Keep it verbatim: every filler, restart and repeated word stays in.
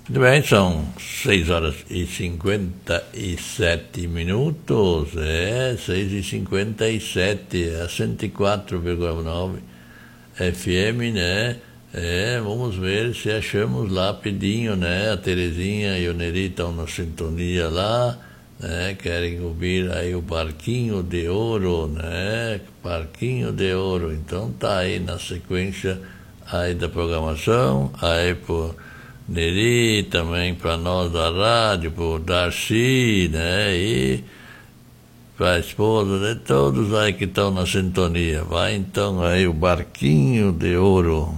Muito bem, são seis horas e cinquenta e sete minutos, é, seis e cinquenta e sete, a cento e quatro vírgula nove F M, né? É, vamos ver se achamos lá pedinho, né? A Terezinha e o Neri estão na sintonia lá, né? Querem ouvir aí o Barquinho de Ouro, né? Barquinho de Ouro, então tá aí na sequência aí da programação, aí por Neri, também para nós da rádio, por Darcy, né? E para a esposa de todos aí que estão na sintonia. Vai então aí o Barquinho de Ouro.